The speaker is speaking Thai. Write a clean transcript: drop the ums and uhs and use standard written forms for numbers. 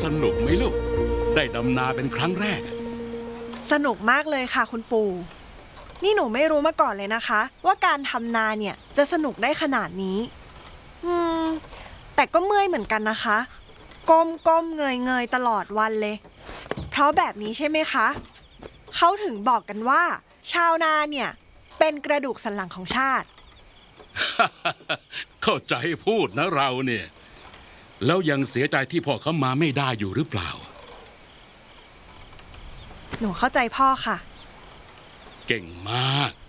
สนุกไหมลูกได้ดำนาเป็นครั้งแรกสนุกมากเลยค่ะคุณปู่นี่หนูไม่รู้มาก่อนเลยนะคะว่าการทำนาเนี่ยจะสนุกได้ขนาดนี้แต่ก็เมื่อยเหมือนกันนะคะก้มเงยตลอดวันเลยเพราะแบบนี้ใช่ไหมคะเขาถึงบอกกันว่าชาวนาเนี่ยเป็นกระดูกสันหลังของชาติเข้าใจพูดนะเราเนี่ยแล้วยังเสียใจที่พ่อเขามาไม่ได้อยู่หรือเปล่าหนูเข้าใจพ่อค่ะเก่งมาก